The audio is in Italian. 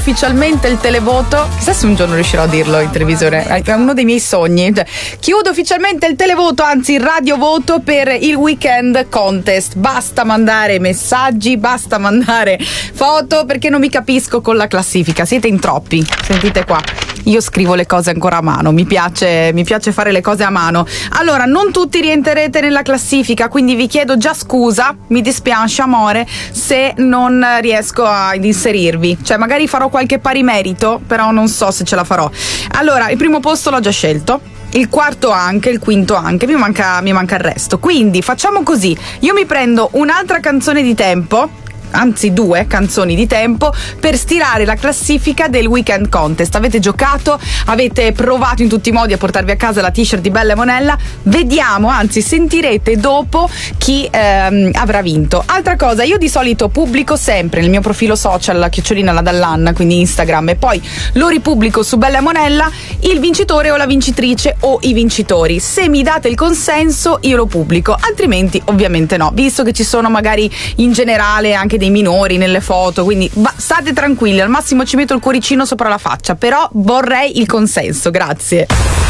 ufficialmente il televoto. Chissà se un giorno riuscirò a dirlo in televisione, è uno dei miei sogni. Chiudo ufficialmente il televoto, anzi il radiovoto per il Weekend Contest. Basta mandare messaggi, basta mandare foto, perché non mi capisco con la classifica, siete in troppi. Sentite qua, io scrivo le cose ancora a mano, mi piace fare le cose a mano. Allora, non tutti rientrerete nella classifica, quindi vi chiedo già scusa, mi dispiace amore se non riesco ad inserirvi, cioè magari farò qualche pari merito, però non so se ce la farò. Allora, il primo posto l'ho già scelto, il quarto anche, il quinto anche, mi manca il resto, quindi facciamo così: io mi prendo un'altra canzone di tempo, anzi 2 canzoni di tempo, per stirare la classifica del Weekend Contest. Avete giocato, avete provato in tutti i modi a portarvi a casa la t-shirt di Bella e Monella, vediamo, anzi sentirete dopo chi avrà vinto. Altra cosa, io di solito pubblico sempre nel mio profilo social @ladallan, quindi Instagram, e poi lo ripubblico su Bella e Monella il vincitore o la vincitrice o i vincitori. Se mi date il consenso io lo pubblico, altrimenti ovviamente no, visto che ci sono magari in generale anche dei minori nelle foto, quindi state tranquilli, al massimo ci metto il cuoricino sopra la faccia, però vorrei il consenso, grazie.